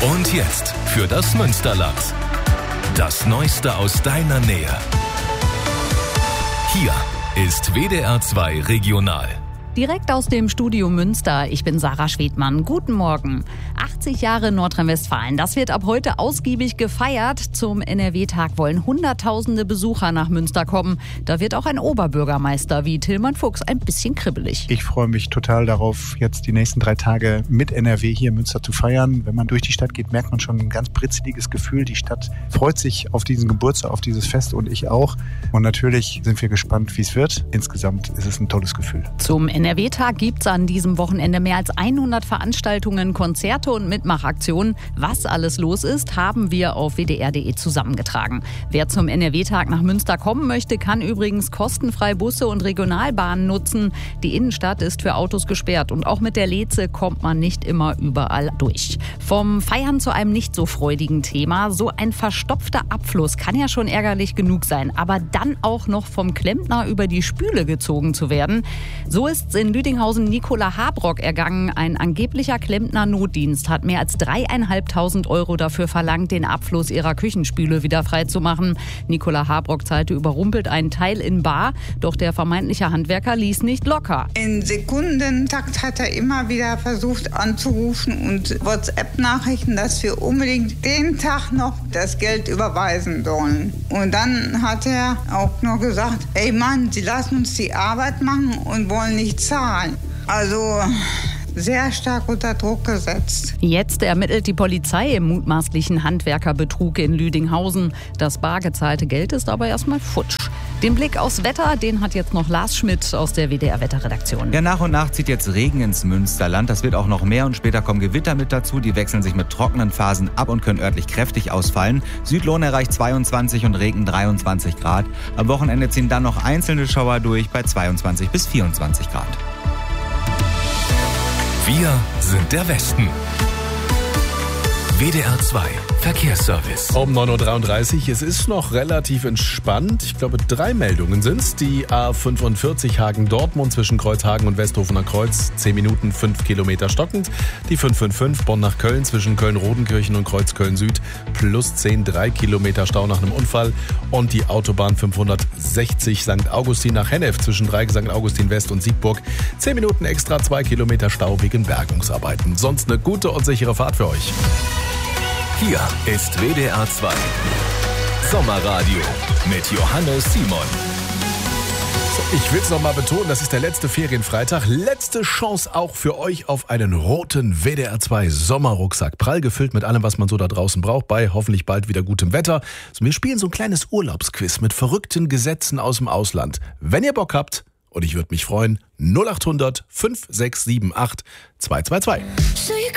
Und jetzt für das Münsterland. Das Neueste aus deiner Nähe. Hier ist WDR 2 Regional. Direkt aus dem Studio Münster, ich bin Sarah Schwedmann. Guten Morgen. 80 Jahre Nordrhein-Westfalen, das wird ab heute ausgiebig gefeiert. Zum NRW-Tag wollen Hunderttausende Besucher nach Münster kommen. Da wird auch ein Oberbürgermeister wie Tillmann Fuchs ein bisschen kribbelig. Ich freue mich total darauf, jetzt die nächsten 3 Tage mit NRW hier in Münster zu feiern. Wenn man durch die Stadt geht, merkt man schon ein ganz britzeliges Gefühl. Die Stadt freut sich auf diesen Geburtstag, auf dieses Fest und ich auch. Und natürlich sind wir gespannt, wie es wird. Insgesamt ist es ein tolles Gefühl. Zum NRW-Tag gibt es an diesem Wochenende mehr als 100 Veranstaltungen, Konzerte und Mitmachaktionen. Was alles los ist, haben wir auf wdr.de zusammengetragen. Wer zum NRW-Tag nach Münster kommen möchte, kann übrigens kostenfrei Busse und Regionalbahnen nutzen. Die Innenstadt ist für Autos gesperrt und auch mit der Leze kommt man nicht immer überall durch. Vom Feiern zu einem nicht so freudigen Thema. So ein verstopfter Abfluss kann ja schon ärgerlich genug sein, aber dann auch noch vom Klempner über die Spüle gezogen zu werden. So ist in Lüdinghausen Nicola Habrock ergangen. Ein angeblicher Klempner-Notdienst hat mehr als 3.500 € dafür verlangt, den Abfluss ihrer Küchenspüle wieder freizumachen. Nicola Habrock zahlte überrumpelt einen Teil in bar, doch der vermeintliche Handwerker ließ nicht locker. In Sekundentakt hat er immer wieder versucht anzurufen und WhatsApp-Nachrichten, dass wir unbedingt den Tag noch das Geld überweisen sollen. Und dann hat er auch nur gesagt, ey Mann, Sie lassen uns die Arbeit machen und wollen nicht zahlen. Also sehr stark unter Druck gesetzt. Jetzt ermittelt die Polizei im mutmaßlichen Handwerkerbetrug in Lüdinghausen. Das bar gezahlte Geld ist aber erstmal futsch. Den Blick aufs Wetter, den hat jetzt noch Lars Schmidt aus der WDR-Wetterredaktion. Ja, nach und nach zieht jetzt Regen ins Münsterland. Das wird auch noch mehr und später kommen Gewitter mit dazu. Die wechseln sich mit trockenen Phasen ab und können örtlich kräftig ausfallen. Südlohn erreicht 22 und Regen 23 Grad. Am Wochenende ziehen dann noch einzelne Schauer durch bei 22 bis 24 Grad. Wir sind der Westen. WDR 2 Verkehrsservice. Um 9.33 Uhr, es ist noch relativ entspannt. Ich glaube, 3 Meldungen sind es. Die A45 Hagen-Dortmund zwischen Kreuzhagen und Westhofener Kreuz, 10 Minuten, 5 Kilometer stockend. Die 555 Bonn nach Köln zwischen Köln-Rodenkirchen und Kreuzköln-Süd, plus 10, 3 Kilometer Stau nach einem Unfall. Und die Autobahn 560 St. Augustin nach Hennef zwischen Dreieck St. Augustin West und Siegburg, 10 Minuten extra, 2 Kilometer Stau wegen Bergungsarbeiten. Sonst eine gute und sichere Fahrt für euch. Hier ist WDR 2 Sommerradio mit Johannes Simon. Ich will es noch mal betonen, das ist der letzte Ferienfreitag. Letzte Chance auch für euch auf einen roten WDR 2 Sommerrucksack. Prall gefüllt mit allem, was man so da draußen braucht, bei hoffentlich bald wieder gutem Wetter. Wir spielen so ein kleines Urlaubsquiz mit verrückten Gesetzen aus dem Ausland. Wenn ihr Bock habt, und ich würde mich freuen, 0800 5678 222.